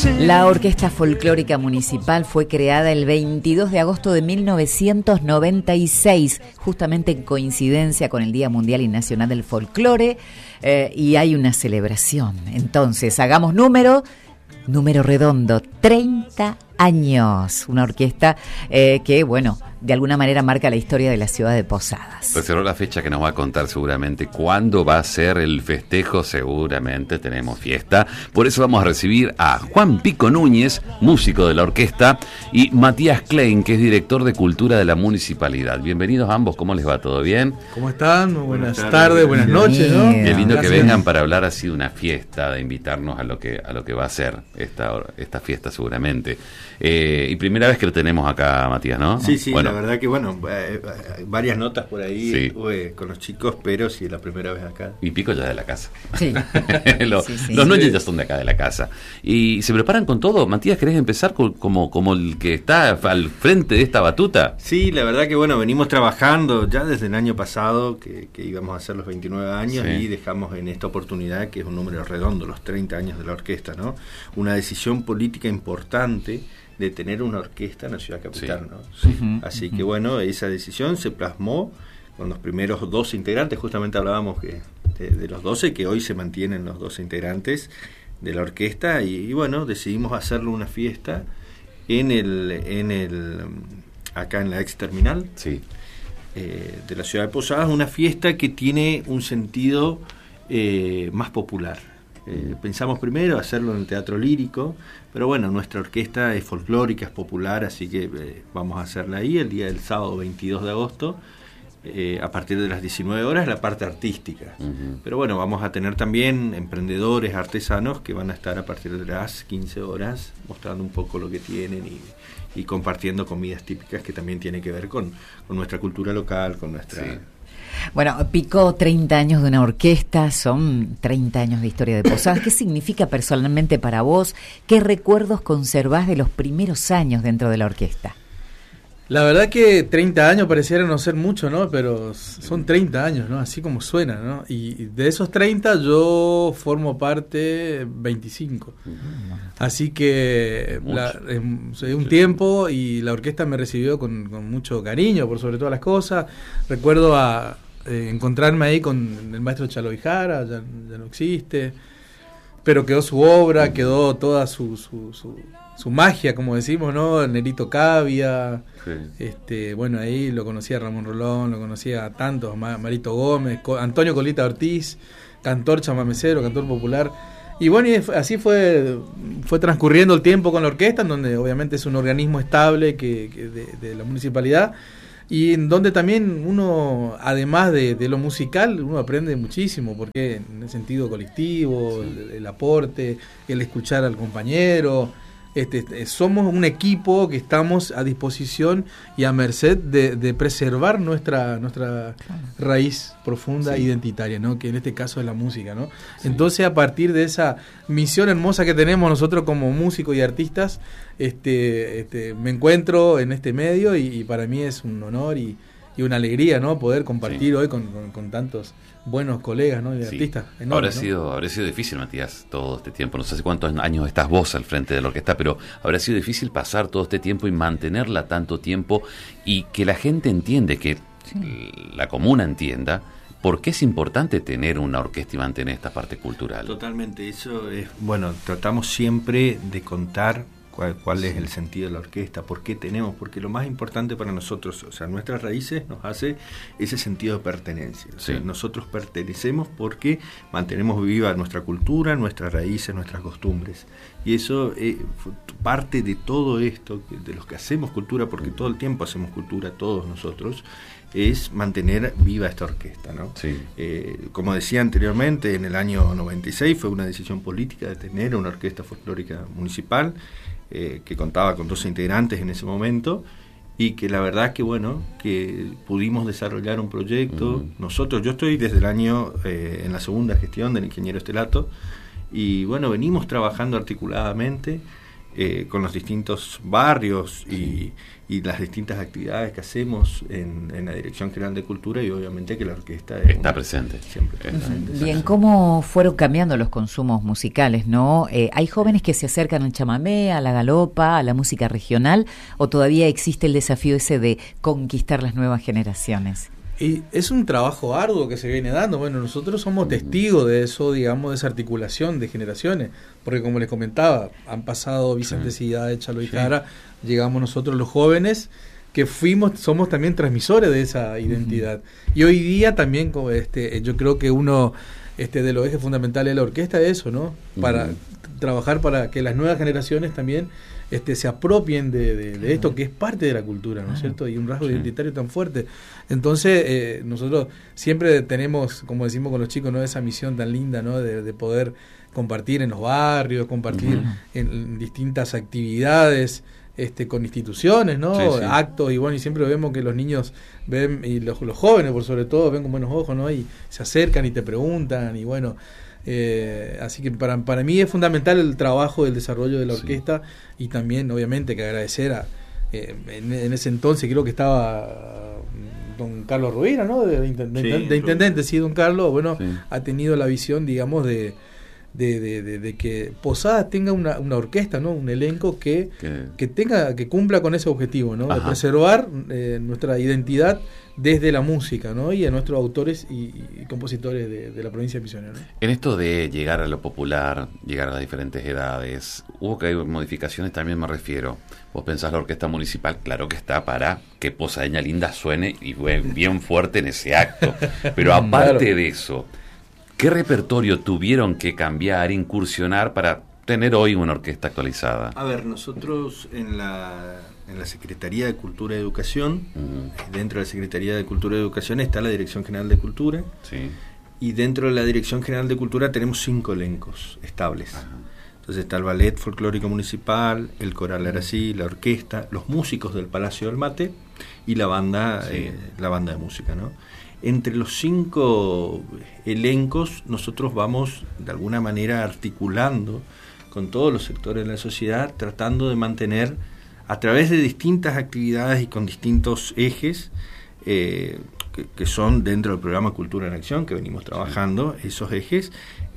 La Orquesta Folclórica Municipal fue creada el 22 de agosto de 1996, justamente en coincidencia con el Día Mundial y Nacional del Folclore, y hay una celebración. Entonces, hagamos número redondo, 30 años. Una orquesta que, bueno, de alguna manera marca la historia de la ciudad de Posadas. Reservó la fecha que nos va a contar seguramente cuándo va a ser el festejo. Seguramente tenemos fiesta. Por eso vamos a recibir a Juan Pico Núñez, músico de la orquesta, y Matías Klein, que es director de Cultura de la Municipalidad. Bienvenidos a ambos, ¿cómo les va? ¿Todo bien? ¿Cómo están? Buenas tardes, buenas noches, ¿no? Qué lindo Gracias. que vengan para hablar así de una fiesta, de invitarnos a lo que va a ser esta fiesta seguramente. Y primera vez que lo tenemos acá, Matías, ¿no? Sí, bueno. La verdad que varias notas por ahí Sí. con los chicos, pero sí es la primera vez acá. Y Pico ya de la casa. Sí. Los Sí. Núñez ya son de acá de la casa. Y se preparan con todo. Matías, ¿querés empezar como el que está al frente de esta batuta? Sí, la verdad que venimos trabajando ya desde el año pasado, que íbamos a hacer los 29 años, Sí. y dejamos en esta oportunidad, que es un número redondo, los 30 años de la orquesta, ¿no? Una decisión política importante de tener una orquesta en la ciudad capital, Sí. ¿no? Sí. Ujú, Así que bueno, esa decisión se plasmó con los primeros 12 integrantes. Justamente hablábamos de los 12, que hoy se mantienen los 12 integrantes de la orquesta, y bueno, decidimos hacerle una fiesta acá en la ex terminal. Sí. De la ciudad de Posadas, una fiesta que tiene un sentido más popular. Pensamos primero hacerlo en el Teatro Lírico, pero bueno, nuestra orquesta es folclórica, es popular, así que vamos a hacerla ahí el día del sábado 22 de agosto, a partir de las 19 horas, la parte artística. Uh-huh. Pero bueno, vamos a tener también emprendedores, artesanos, que van a estar a partir de las 15 horas mostrando un poco lo que tienen y compartiendo comidas típicas que también tiene que ver con nuestra cultura local, con nuestra... Sí. Bueno, Pico, 30 años de una orquesta, son 30 años de historia de Posadas. ¿Qué significa personalmente para vos? ¿Qué recuerdos conservás de los primeros años dentro de la orquesta? La verdad que 30 años pareciera no ser mucho, ¿no? Pero son 30 años, ¿no? Así como suena, ¿no? Y de esos 30 yo formo parte 25. Así que un tiempo, y la orquesta me recibió con mucho cariño por sobre todas las cosas. Recuerdo encontrarme ahí con el maestro Chalo Ijara, ya no existe, pero quedó su obra, quedó toda su magia, como decimos, ¿no? Nerito Cavia, Sí. Bueno, ahí lo conocía Ramón Rolón, lo conocía a tantos, Marito Gómez, Antonio Colita Ortiz, cantor chamamecero, cantor popular. Y bueno, así fue transcurriendo el tiempo con la orquesta, en donde obviamente es un organismo estable de la municipalidad, y en donde también uno, además de lo musical, uno aprende muchísimo, porque en el sentido colectivo, Sí. el aporte, el escuchar al compañero. Somos un equipo que estamos a disposición y a merced de preservar nuestra raíz profunda, Sí. identitaria, ¿no? Que en este caso es la música, ¿no? Sí. Entonces, a partir de esa misión hermosa que tenemos nosotros como músicos y artistas, me encuentro en este medio, y para mí es un honor y una alegría, ¿no? Poder compartir Sí. hoy con tantos buenos colegas, ¿no? Y Sí. artistas enormes, Habrá sido difícil, Matías, todo este tiempo. No sé hace cuántos años estás vos al frente de la orquesta, pero habrá sido difícil pasar todo este tiempo y mantenerla tanto tiempo, y que la gente entiende, que la comuna entienda por qué es importante tener una orquesta y mantener esta parte cultural. Totalmente, eso es, tratamos siempre de contar cuál es el sentido de la orquesta, por qué tenemos, porque lo más importante para nosotros, o sea, nuestras raíces nos hace ese sentido de pertenencia. O sea, Sí. nosotros pertenecemos porque mantenemos viva nuestra cultura, nuestras raíces, nuestras costumbres. Y eso parte de todo esto, de los que hacemos cultura, porque todo el tiempo hacemos cultura, todos nosotros, es mantener viva esta orquesta, ¿no? Sí. Como decía anteriormente, en el año 96 fue una decisión política de tener una orquesta folclórica municipal, que contaba con 12 integrantes en ese momento, y que la verdad que pudimos desarrollar un proyecto. Uh-huh. Yo estoy desde el año en la segunda gestión del ingeniero Estelato, y venimos trabajando articuladamente con los distintos barrios y las distintas actividades que hacemos en la Dirección General de Cultura, y obviamente que la orquesta está presente. Siempre presente. Bien, ¿cómo fueron cambiando los consumos musicales, no? ¿Hay jóvenes que se acercan al chamamé, a la galopa, a la música regional, o todavía existe el desafío ese de conquistar las nuevas generaciones? Y es un trabajo arduo que se viene dando. Bueno, nosotros somos testigos de eso, digamos, de esa articulación de generaciones, porque como les comentaba, han pasado Vicente Cidade, Chalo y Jara, llegamos nosotros los jóvenes que somos también transmisores de esa identidad. Y hoy día también yo creo que uno de los ejes fundamentales de la orquesta es eso, ¿no? Para trabajar para que las nuevas generaciones también se apropien de esto que es parte de la cultura, ¿no es cierto? Y un rasgo identitario tan fuerte. Entonces, nosotros siempre tenemos, como decimos con los chicos, ¿no? Esa misión tan linda, ¿no? De poder compartir en los barrios, compartir en distintas actividades, con instituciones, ¿no? Actos, y bueno, y siempre vemos que los niños ven, y los jóvenes por sobre todo, ven con buenos ojos, ¿no? Y se acercan y te preguntan, y bueno, así que para mí es fundamental el trabajo del desarrollo de la orquesta, y también obviamente que agradecer en ese entonces creo que estaba don Carlos Rovira, ¿no? de intendente, don Carlos, bueno, ha tenido la visión, digamos, de que Posadas tenga una orquesta, ¿no? Un elenco que cumpla con ese objetivo, ¿no? De preservar nuestra identidad desde la música, ¿no? Y a nuestros autores y compositores de la provincia de Misiones, ¿no? En esto de llegar a lo popular, llegar a las diferentes edades, hubo que hay modificaciones, también me refiero. Vos pensás la orquesta municipal, claro que está para que Posadeña Linda suene y bien fuerte en ese acto, pero aparte de eso, ¿qué repertorio tuvieron que cambiar, incursionar para tener hoy una orquesta actualizada? A ver, nosotros en la Secretaría de Cultura y Educación, dentro de la Secretaría de Cultura y Educación está la Dirección General de Cultura, y dentro de la Dirección General de Cultura tenemos 5 elencos estables. Entonces está el Ballet Folclórico Municipal, el Coral Arací, la orquesta, los músicos del Palacio del Mate y la banda de música, ¿no? Entre los 5 elencos nosotros vamos de alguna manera articulando con todos los sectores de la sociedad, tratando de mantener a través de distintas actividades y con distintos ejes que son dentro del programa Cultura en Acción, que venimos trabajando, esos ejes,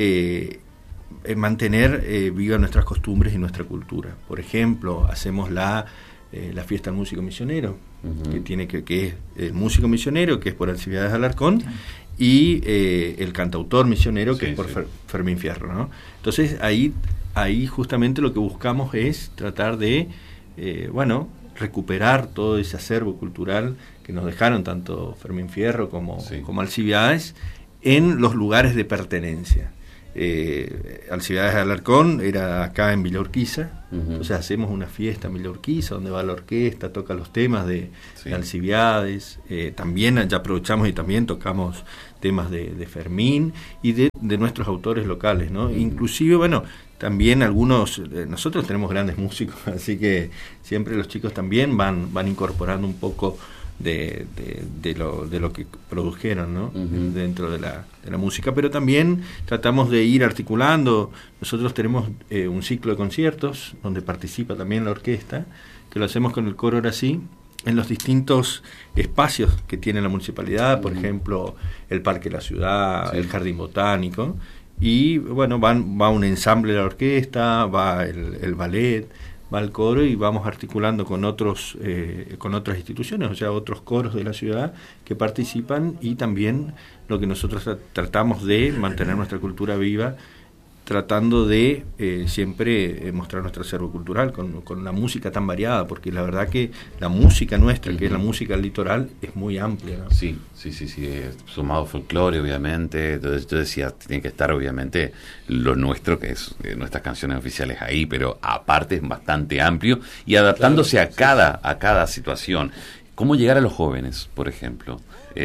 mantener vivas nuestras costumbres y nuestra cultura. Por ejemplo, hacemos la fiesta del músico misionero, que es el músico misionero, que es por Alcibiades Alarcón, y el cantautor misionero, que es por Fermín Fierro, ¿no? Entonces ahí justamente lo que buscamos es tratar de recuperar todo ese acervo cultural que nos dejaron tanto Fermín Fierro como Alcibiades en los lugares de pertenencia. Alcibiades Alarcón era acá en Villa Urquiza, entonces hacemos una fiesta en Villa Urquiza donde va la orquesta, toca los temas de Alcibiades, también ya aprovechamos y también tocamos temas de Fermín y de nuestros autores locales, ¿no? Inclusive, bueno, también nosotros tenemos grandes músicos, así que siempre los chicos también van incorporando un poco de lo que produjeron, ¿no? Dentro de la música, pero también tratamos de ir articulando. Nosotros tenemos un ciclo de conciertos donde participa también la orquesta, que lo hacemos con el coro Arací en los distintos espacios que tiene la municipalidad, por ejemplo el Parque de la Ciudad, el Jardín Botánico, y bueno, va un ensamble de la orquesta, va el ballet, va al coro, y vamos articulando con otras instituciones, o sea, otros coros de la ciudad que participan, y también lo que nosotros tratamos de mantener nuestra cultura viva, tratando de siempre mostrar nuestro acervo cultural con la música tan variada, porque la verdad que la música nuestra, que es la música del litoral, es muy amplia, ¿no? Sí, sumado folclore, obviamente. Entonces yo decía, tiene que estar obviamente lo nuestro, que es nuestras canciones oficiales ahí, pero aparte es bastante amplio y adaptándose a cada situación. ¿Cómo llegar a los jóvenes, por ejemplo?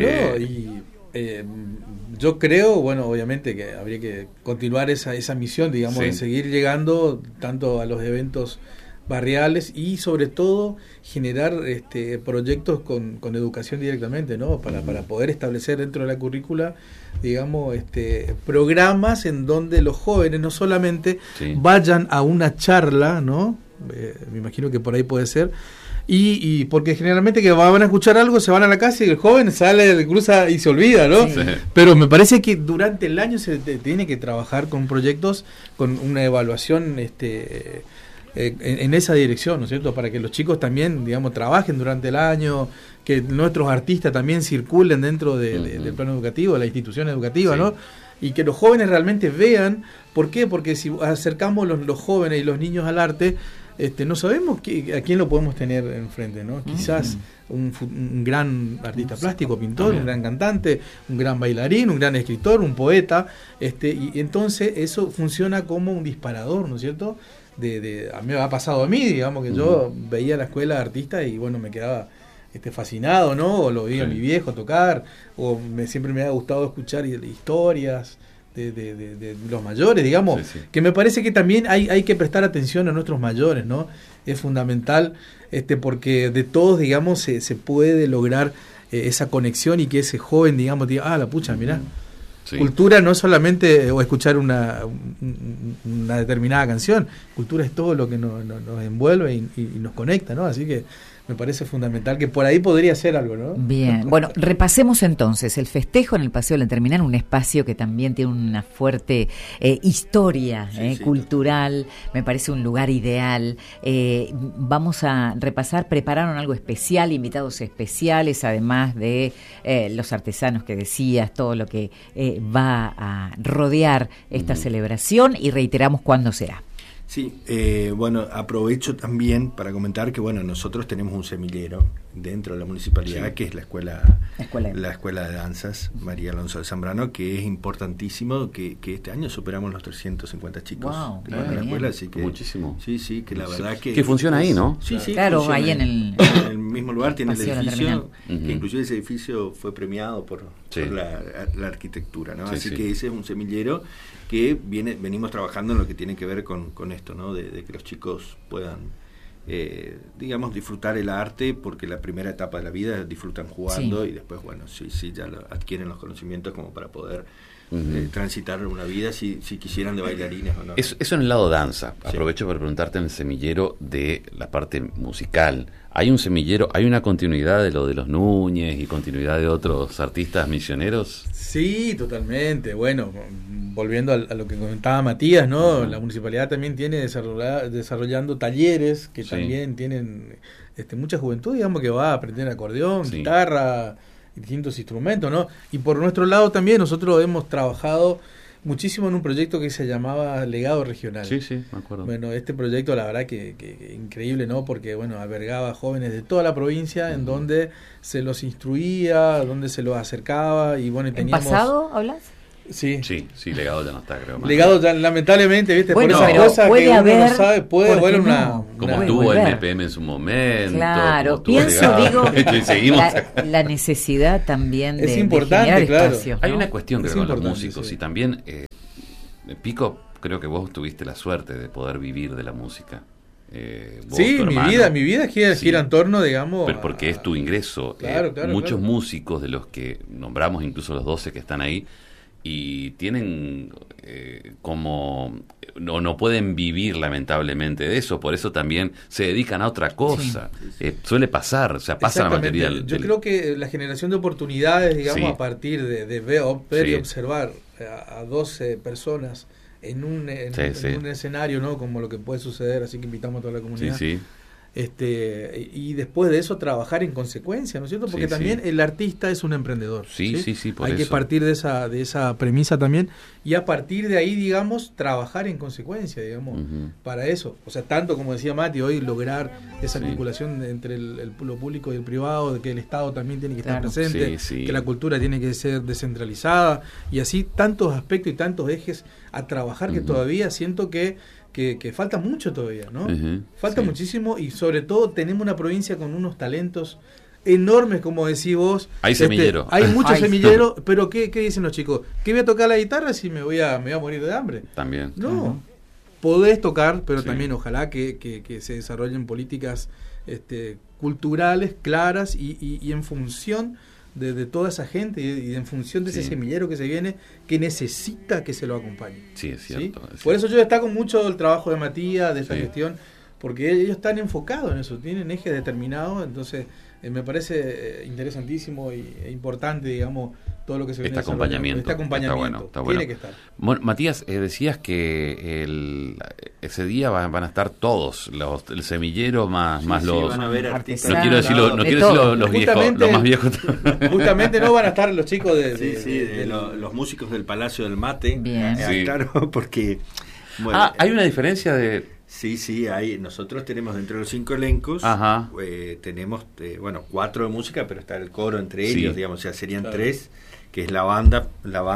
Yo creo, bueno, obviamente que habría que continuar esa misión, digamos, de seguir llegando tanto a los eventos barriales y sobre todo generar proyectos con educación directamente, ¿no? Para poder establecer dentro de la currícula, digamos, programas en donde los jóvenes no solamente vayan a una charla, ¿no? me imagino que por ahí puede ser. Y porque generalmente que van a escuchar algo, se van a la casa y el joven sale, cruza y se olvida, ¿no? Sí. Pero me parece que durante el año se tiene que trabajar con proyectos, con una evaluación en esa dirección, ¿no es cierto? Para que los chicos también, digamos, trabajen durante el año, que nuestros artistas también circulen dentro del plano educativo, de la institución educativa, Sí. ¿no? Y que los jóvenes realmente vean. ¿Por qué? Porque si acercamos los jóvenes y los niños al arte, no sabemos a quién lo podemos tener enfrente, ¿no? Quizás un gran artista plástico, pintor, un gran cantante, un gran bailarín, un gran escritor, un poeta, y entonces eso funciona como un disparador, ¿no es cierto? A mí me ha pasado a mí, digamos, que yo veía la escuela de artistas y bueno, me quedaba fascinado, ¿no? O lo veía a mi viejo tocar, o siempre me ha gustado escuchar historias de los mayores, digamos, que me parece que también hay que prestar atención a nuestros mayores, ¿no? Es fundamental, porque de todos, digamos, se puede lograr esa conexión y que ese joven, digamos, diga, la pucha, mirá. Sí. Cultura no es solamente o escuchar una determinada canción, cultura es todo lo que nos envuelve y nos conecta, ¿no? Así que me parece fundamental que por ahí podría ser algo, ¿no? Bien, bueno, repasemos entonces el festejo en el Paseo de la Terminal, un espacio que también tiene una fuerte historia cultural, me parece un lugar ideal. Vamos a repasar, prepararon algo especial, invitados especiales, además de los artesanos que decías, todo lo que va a rodear esta celebración, y reiteramos cuándo será. Sí, bueno, aprovecho también para comentar que bueno, nosotros tenemos un semillero dentro de la municipalidad, que es la escuela de danzas María Alonso de Zambrano, que es importantísimo, que este año superamos los 350 chicos de la escuela, así que muchísimo. Sí, que la verdad que funciona ahí, ¿no? Sí, claro, funciona ahí en el mismo lugar tiene el edificio, que inclusive ese edificio fue premiado por la arquitectura, ¿no? Así que ese es un semillero que venimos trabajando en lo que tiene que ver con esto, ¿no? De que los chicos puedan, digamos, disfrutar el arte, porque la primera etapa de la vida disfrutan jugando y después, bueno, sí ya adquieren los conocimientos como para poder transitar una vida si quisieran de bailarines o no. Eso en el lado danza. Aprovecho para preguntarte en el semillero de la parte musical. ¿Hay un semillero, hay una continuidad de lo de los Núñez y continuidad de otros artistas misioneros? Sí, totalmente. Bueno, volviendo a lo que comentaba Matías, ¿no? La municipalidad también tiene desarrollando talleres que también tienen mucha juventud, digamos, que va a aprender acordeón, guitarra, distintos instrumentos, ¿no? Y por nuestro lado también nosotros hemos trabajado muchísimo en un proyecto que se llamaba Legado Regional. Sí, me acuerdo. Bueno, este proyecto la verdad que increíble, ¿no? Porque, bueno, albergaba jóvenes de toda la provincia en donde se los instruía, donde se los acercaba y, bueno, teníamos... ¿En pasado hablas? Sí, Legado ya no está, creo. Legado ya, lamentablemente, ¿viste? Bueno, por esa cosa puede que haber, uno no sabe, puede haber como tuvo el MPM en su momento. Claro, pienso, la necesidad también es de importante, generar claro. espacios, ¿no? Hay una cuestión, creo, con los músicos, sí. y también, Pico, creo que vos tuviste la suerte de poder vivir de la música. Vos, sí, mi vida gira en torno, digamos... Pero porque es tu ingreso. Claro, muchos músicos de los que nombramos, incluso los 12 que están ahí, y tienen como... No pueden vivir lamentablemente de eso, por eso también se dedican a otra cosa. Suele pasar, o sea, pasa la mayoría Yo creo que la generación de oportunidades, digamos, a partir de ver y observar a 12 personas en un escenario, ¿no? Como lo que puede suceder, así que invitamos a toda la comunidad. Y después de eso trabajar en consecuencia, ¿no es cierto? Porque también el artista es un emprendedor. Hay que partir de esa premisa también, y a partir de ahí, digamos, trabajar en consecuencia, digamos, para eso. O sea, tanto como decía Mati, hoy lograr esa articulación entre lo público y el privado, de que el Estado también tiene que estar presente, que la cultura tiene que ser descentralizada, y así tantos aspectos y tantos ejes a trabajar que todavía siento que falta mucho todavía, ¿no? Falta muchísimo, y sobre todo tenemos una provincia con unos talentos enormes, como decís vos. Hay semillero. Hay muchos semilleros, pero ¿qué dicen los chicos? ¿Qué voy a tocar la guitarra si me voy a morir de hambre? También. No, podés tocar, pero también ojalá que se desarrollen políticas culturales claras y en función de toda esa gente y en función de ese semillero que se viene, que necesita que se lo acompañe. Sí, es cierto. Por eso yo destaco mucho el trabajo de Matías, de esta gestión, porque ellos están enfocados en eso, tienen ejes determinados, entonces me parece interesantísimo e importante, digamos, todo lo que se viene este acompañamiento. Este acompañamiento Está bueno. Tiene que estar. Bueno, Matías, decías que ese día van a estar todos, el semillero más los... van a ver artistas. No quiero decir los viejos, los más viejos. Justamente no van a estar los chicos de los músicos del Palacio del Mate. Bien. Sí. Claro, porque... Bueno, hay una diferencia de... Sí, nosotros tenemos dentro de los 5 elencos, tenemos 4 de música, pero está el coro entre ellos, digamos, o sea, serían 3, que es la banda,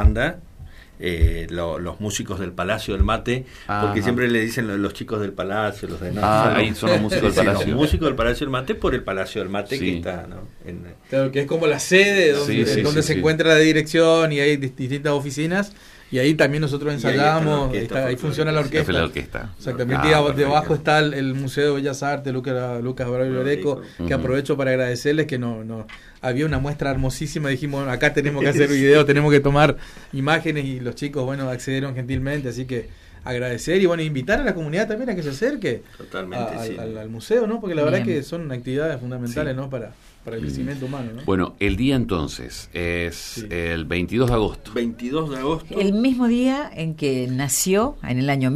los músicos del Palacio del Mate, porque siempre le dicen los chicos del Palacio, los de ahí son los músicos del Palacio. Los músicos del Palacio del Mate por el Palacio del Mate que está, ¿no? Claro, que es como la sede donde se encuentra la dirección y hay distintas oficinas. Y ahí también nosotros ensayamos, ahí funciona la orquesta. Exactamente, debajo está el Museo de Bellas Artes, Lucas Braulio Loreco, que aprovecho para agradecerles que no había una muestra hermosísima, dijimos, bueno, acá tenemos que hacer video, tenemos que tomar imágenes, y los chicos, accedieron gentilmente, así que agradecer y invitar a la comunidad también a que se acerque al museo, ¿no? Porque la verdad que son actividades fundamentales, ¿no? Para el crecimiento humano, ¿no? Bueno, el día entonces es el 22 de agosto. 22 de agosto. El mismo día en que nació, en el año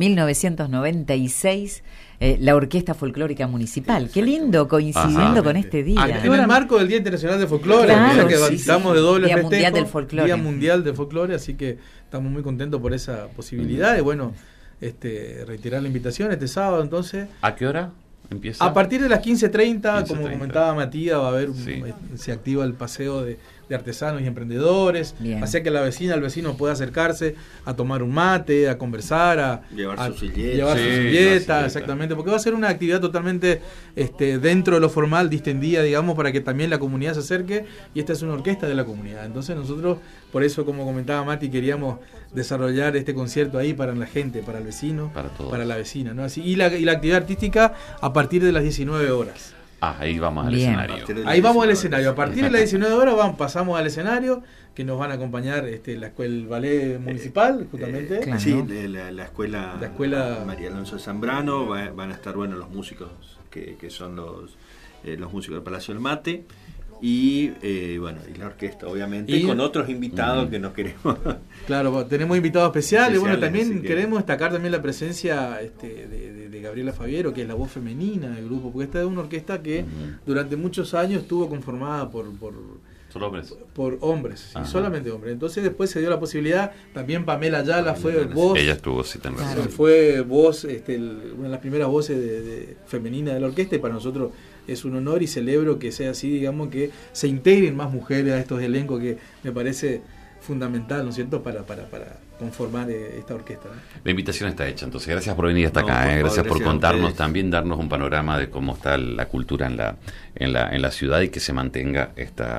1996, la Orquesta Folclórica Municipal. Qué lindo, coincidiendo con este día. En el marco del Día Internacional del Folclore, claro, que estamos de doble Día festejo, Mundial del Folclore. Día Mundial del Folclore, así que estamos muy contentos por esa posibilidad. Y reiterar la invitación este sábado, entonces. ¿A qué hora empieza? A partir de las 15:30, como comentaba Matías, va a haber se activa el paseo de artesanos y emprendedores, así que el vecino pueda acercarse a tomar un mate, a conversar, a llevar su silleta, exactamente, porque va a ser una actividad totalmente dentro de lo formal, distendida, digamos, para que también la comunidad se acerque, y esta es una orquesta de la comunidad. Entonces nosotros, por eso, como comentaba Mati, queríamos desarrollar este concierto ahí para la gente, para el vecino, para la vecina, ¿no? Así, y la actividad artística a partir de las 19 horas. Ahí vamos al escenario. Ahí vamos al escenario. A partir de las 19 horas pasamos al escenario, que nos van a acompañar el ballet municipal, justamente. Claro. Sí, la escuela María Alonso Zambrano, van a estar los músicos que son los músicos del Palacio del Mate. Y la orquesta, obviamente, y con otros invitados que nos queremos. Claro, tenemos invitados especiales. También queremos destacar también la presencia de Gabriela Fabiero, que es la voz femenina del grupo, porque esta es una orquesta que durante muchos años estuvo conformada por hombres, solamente hombres. Entonces después se dio la posibilidad, también Pamela Ayala fue voz. Ella estuvo, sí, también. Claro. Fue voz, una de las primeras voces femenina de la orquesta, y para nosotros es un honor, y celebro que sea así, digamos, que se integren más mujeres a estos elencos, que me parece fundamental, ¿no es cierto?, para conformar esta orquesta, ¿no? La invitación está hecha, entonces gracias por venir hasta acá, gracias por contarnos, también darnos un panorama de cómo está la cultura en la ciudad, y que se mantenga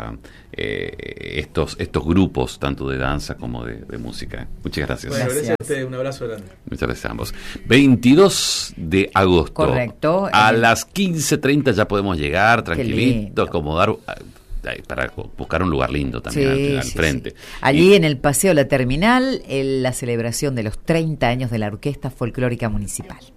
estos grupos, tanto de danza como de música. Muchas gracias. Bueno, gracias a ustedes, un abrazo grande. Muchas gracias a ambos. 22 de agosto. Correcto. A las 15:30 ya podemos llegar, tranquilito, acomodar, para buscar un lugar lindo también al frente. Allí en el Paseo La Terminal, la celebración de los 30 años de la Orquesta Folclórica Municipal.